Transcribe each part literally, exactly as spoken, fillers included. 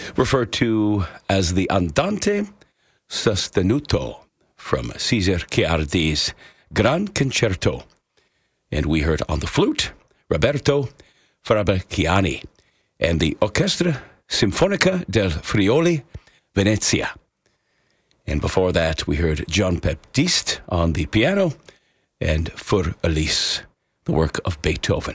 referred to as the Andante Sostenuto from Cesar Chiardi's Gran Concerto. And we heard on the flute, Roberto Frabacchiani and the Orchestra Sinfonica del Friuli Venezia. And before that, we heard John Baptiste on the piano and Für Elise, the work of Beethoven.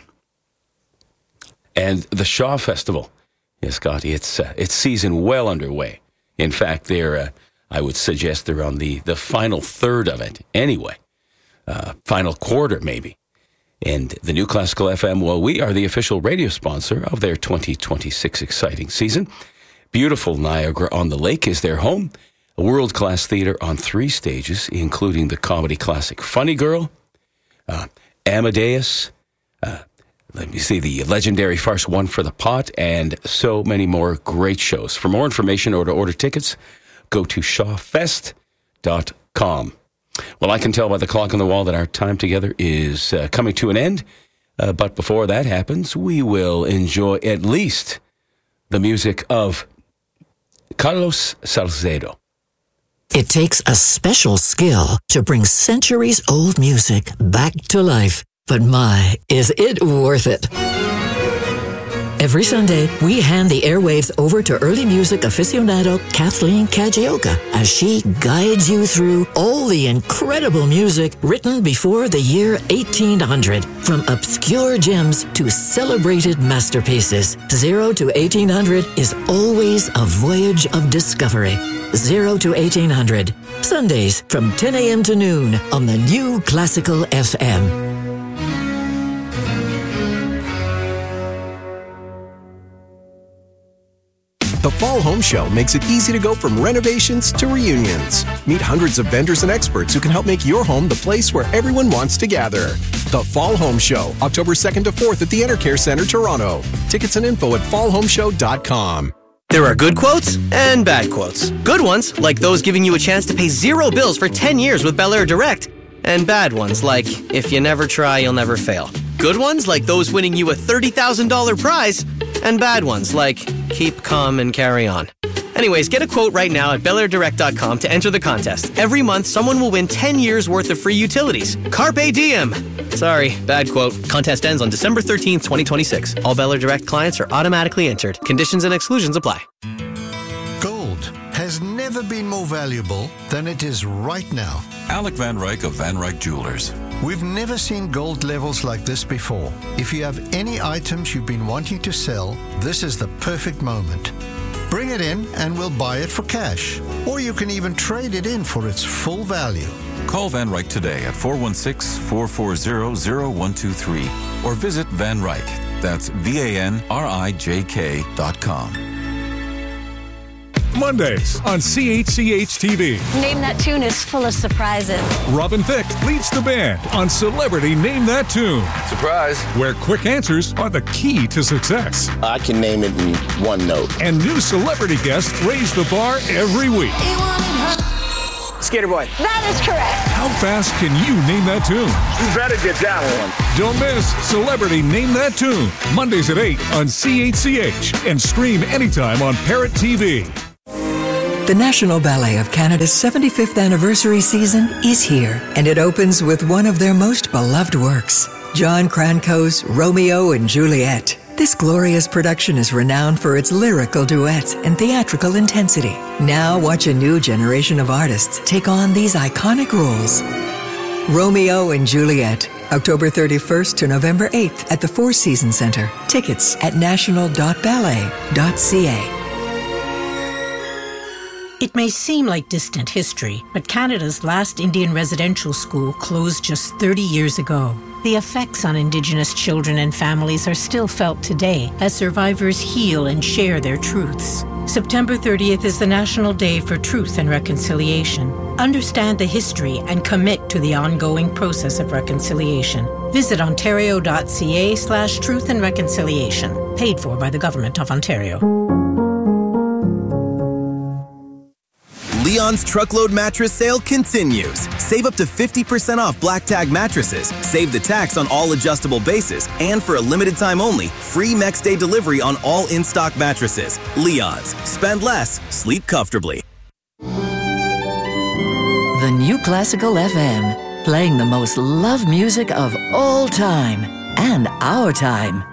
And the Shaw Festival has got its uh, its season well underway. In fact, they're, uh, I would suggest they're on the, the final third of it anyway. Uh, final quarter, maybe. And the New Classical F M, well, we are the official radio sponsor of their twenty twenty-six exciting season. Beautiful Niagara on the Lake is their home. A world-class theater on three stages, including the comedy classic Funny Girl, uh, Amadeus, uh, let me see, the legendary farce One for the Pot, and so many more great shows. For more information or to order tickets, go to shaw fest dot com. Well, I can tell by the clock on the wall that our time together is uh, coming to an end. Uh, but before that happens, we will enjoy at least the music of Carlos Salcedo. It takes a special skill to bring centuries-old music back to life. But my, is it worth it? Every Sunday, we hand the airwaves over to early music aficionado Kathleen Kajioka as she guides you through all the incredible music written before the year eighteen hundred. From obscure gems to celebrated masterpieces, zero to eighteen hundred is always a voyage of discovery. zero to eighteen hundred. Sundays from ten a.m. to noon on the New Classical F M. The Fall Home Show makes it easy to go from renovations to reunions. Meet hundreds of vendors and experts who can help make your home the place where everyone wants to gather. The Fall Home Show, October second to fourth at the Intercare Center, Toronto. Tickets and info at fall home show dot com. There are good quotes and bad quotes. Good ones, like those giving you a chance to pay zero bills for ten years with Bel Air Direct. And bad ones, like, if you never try, you'll never fail. Good ones, like those winning you a thirty thousand dollars prize. And bad ones, like, keep calm and carry on. Anyways, get a quote right now at bel air direct dot com to enter the contest. Every month, someone will win ten years worth of free utilities. Carpe diem! Sorry, bad quote. Contest ends on December thirteenth, twenty twenty-six. All Bel Air Direct clients are automatically entered. Conditions and exclusions apply. Gold has never been more valuable than it is right now. Alec Van Ryk of Van Ryk Jewelers. We've never seen gold levels like this before. If you have any items you've been wanting to sell, this is the perfect moment. Bring it in and we'll buy it for cash. Or you can even trade it in for its full value. Call Van Ryk today at four one six, four four zero, zero one two three or visit Van Ryk. That's V A N R I J K dot com. Mondays on C H C H T V. Name That Tune is full of surprises. Robin Thicke leads the band on Celebrity Name That Tune. Surprise. Where quick answers are the key to success. I can name it in one note. And new celebrity guests raise the bar every week. Skater Boy. That is correct. How fast can you name that tune? You better get that one. Don't miss Celebrity Name That Tune. Mondays at eight on C H C H and stream anytime on Parrot T V. The National Ballet of Canada's seventy-fifth anniversary season is here, and it opens with one of their most beloved works, John Cranco's Romeo and Juliet. This glorious production is renowned for its lyrical duets and theatrical intensity. Now watch a new generation of artists take on these iconic roles. Romeo and Juliet, October thirty-first to November eighth at the Four Seasons Centre. Tickets at national dot ballet dot c a. It may seem like distant history, but Canada's last Indian residential school closed just thirty years ago. The effects on Indigenous children and families are still felt today as survivors heal and share their truths. September thirtieth is the National Day for Truth and Reconciliation. Understand the history and commit to the ongoing process of reconciliation. Visit ontario dot c a slash truth and reconciliation. Paid for by the Government of Ontario. Leon's Truckload Mattress Sale continues. Save up to fifty percent off Black Tag mattresses. Save the tax on all adjustable bases. And for a limited time only, free next day delivery on all in-stock mattresses. Leon's. Spend less, sleep comfortably. The New Classical F M, playing the most loved music of all time and our time.